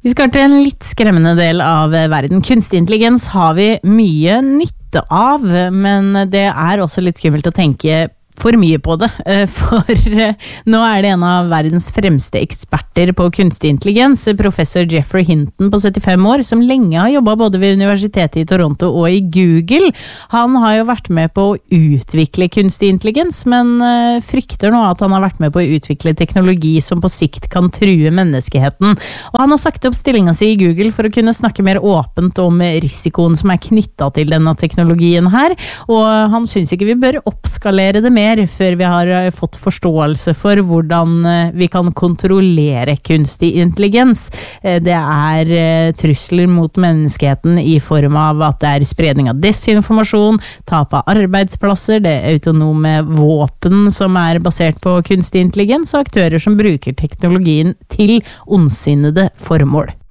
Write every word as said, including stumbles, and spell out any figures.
Vi skal til en litt skremmende del av verden. Kunstig intelligens har vi mye nytte av, men det er også litt skummelt å tenke for mye på det, for nå er det en av verdens fremste eksperter på kunstig intelligens, professor Geoffrey Hinton på syttifem år, som lenge har jobbet både ved Universitetet i Toronto og i Google. Han har jo vært med på å utvikle kunstig intelligens, men frykter nå at han har vært med på å utvikle teknologi som på sikt kan true menneskeheten. Og han har sagt opp stillingen sin i Google for å kunne snakke mer åpent om risikoen som er knyttet til denne teknologien her, og han synes ikke vi bør oppskalere det mer før vi har fått forståelse for hvordan vi kan kontrollere kunstig intelligens. Det er trusler mot menneskeheten i form av at det er spredning av desinformasjon, tap av arbeidsplasser, det er autonome våpen som er basert på kunstig intelligens, og aktører som bruker teknologien til ondsinnede formål.